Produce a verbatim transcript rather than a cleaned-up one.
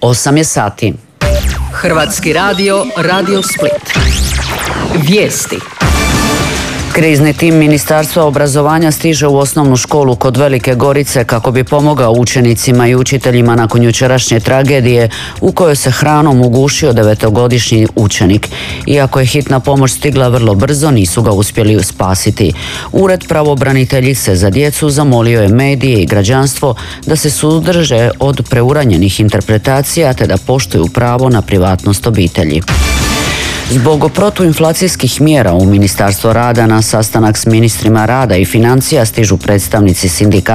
osam je sati. Hrvatski radio, Radio Split. Vijesti. Krizni tim Ministarstva obrazovanja stiže u osnovnu školu kod Velike Gorice kako bi pomogao učenicima i učiteljima nakon jučerašnje tragedije u kojoj se hranom ugušio devetogodišnji učenik. Iako je hitna pomoć stigla vrlo brzo, nisu ga uspjeli spasiti. Ured pravobraniteljice za djecu zamolio je medije i građanstvo da se suzdrže od preuranjenih interpretacija te da poštuju pravo na privatnost obitelji. Zbog protuinflacijskih mjera u Ministarstvo rada na sastanak s ministrima rada i financija stižu predstavnici sindikata